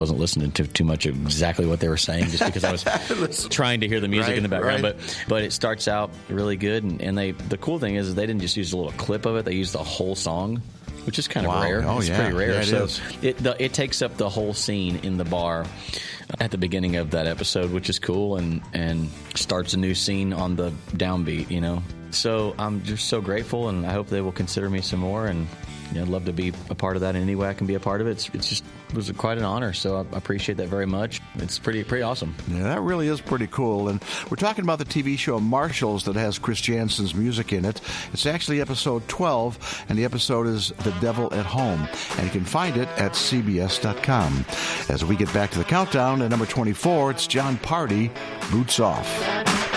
wasn't listening to too much of exactly what they were saying just because I was trying to hear the music in the background. Right. But it starts out really good, and the cool thing is they didn't just use a little clip of it; they used the whole song, which is kind of rare. Oh, it's yeah. pretty rare. Yeah, it takes up the whole scene in the bar at the beginning of that episode, which is cool, and starts a new scene on the downbeat. So I'm just so grateful, and I hope they will consider me some more, and I'd love to be a part of that in any way I can be a part of it. It was quite an honor, so I appreciate that very much. It's pretty awesome. Yeah, that really is pretty cool. And we're talking about the TV show Marshals that has Chris Jansen's music in it. It's actually episode 12, and the episode is The Devil at Home. And you can find it at CBS.com. As we get back to the countdown, at number 24, it's John Party, Boots Off.